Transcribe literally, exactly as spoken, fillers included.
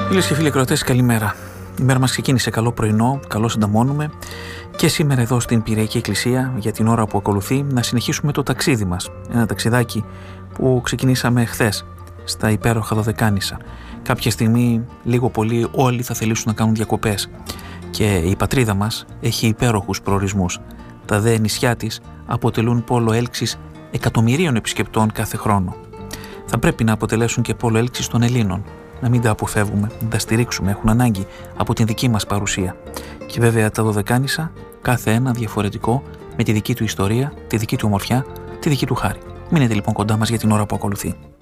Φίλες και φίλοι ακροατές, καλημέρα. Η μέρα μας ξεκίνησε καλό πρωινό, καλώς ανταμώνουμε και σήμερα εδώ στην Πειραϊκή Εκκλησία για την ώρα που ακολουθεί να συνεχίσουμε το ταξίδι μας. Ένα ταξιδάκι που ξεκινήσαμε χθες στα υπέροχα Δωδεκάνησα. Κάποια στιγμή, λίγο πολύ, όλοι θα θελήσουν να κάνουν διακοπές και η πατρίδα μας έχει υπέροχους προορισμούς. Τα δε νησιά της αποτελούν πόλο έλξης εκατομμυρίων επισκεπτών κάθε χρόνο. Θα πρέπει να αποτελέσουν και πόλο έλξης των Ελλήνων. Να μην τα αποφεύγουμε, να τα στηρίξουμε, έχουν ανάγκη από την δική μας παρουσία. Και βέβαια τα Δωδεκάνησα, κάθε ένα διαφορετικό, με τη δική του ιστορία, τη δική του ομορφιά, τη δική του χάρη. Μείνετε λοιπόν κοντά μας για την ώρα που ακολουθεί.